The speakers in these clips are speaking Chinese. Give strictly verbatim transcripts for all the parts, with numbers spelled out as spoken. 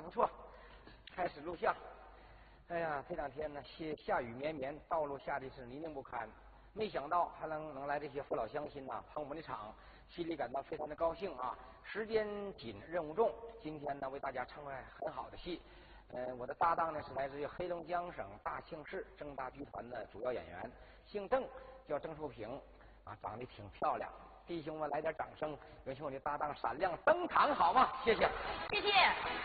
不错，开始录像。哎呀，这两天呢，下下雨绵绵，道路下的是泥泞不堪。没想到还能能来这些父老乡亲呐、捧我们的场，心里感到非常的高兴啊！时间紧，任务重，今天呢为大家唱块很好的戏。呃，我的搭档呢是来自于黑龙江省大庆市正大剧团的主要演员，姓郑，叫郑淑萍，啊，长得挺漂亮。弟兄们来点掌声，有请我的搭档闪亮登场好吗？谢谢， 谢谢。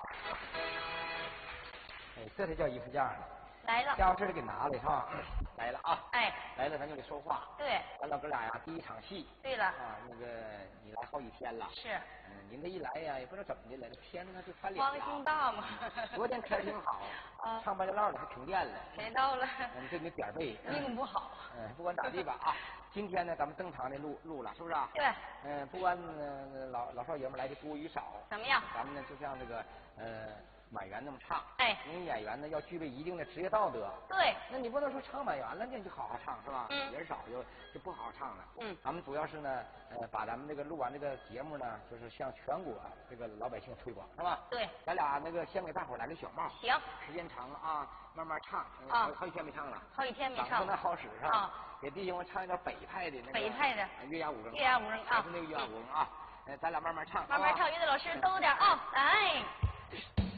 哎，这才叫一副架呢。 来了， 家伙事给拿来是吧？来了啊！ 哎， 来了咱就得说话。 对， 咱老哥俩呀，第一场戏。 对了啊，那个你来好几天了。 是。 嗯，您这一来呀，也不知道怎么的了，这天呢就翻脸了。 光心大嘛。 昨天天挺好， 啊， 唱半截唠的还停电了。 谁到了？ 我们这没点儿背。 命不好。 嗯，不管咋地吧啊，今天呢咱们正常的录录了，是不是啊？ 对。 嗯，不管呃老老少爷们来的多与少， 怎么样？ 咱们呢就像这个呃。满员那么唱， 哎， 因为演员呢要具备一定的职业道德。 对， 那你不能说唱满员了，那你就好好唱是吧？ 嗯， 人少就就不好好唱了。 嗯， 咱们主要是呢，呃，把咱们这个录完这个节目呢，就是向全国这个老百姓推广，是吧？ 对， 咱俩那个先给大伙来个小帽。 行， 时间长啊，慢慢唱。 啊， 好几天没唱了。 好几天没唱了。 不太好使是吧？ 啊， 给弟兄们唱一点北派的那个。 北派的。 月牙五更。 月牙五更啊。 是那个月牙五更啊。呃，咱俩慢慢唱。 慢慢唱，乐队老师都点啊，来。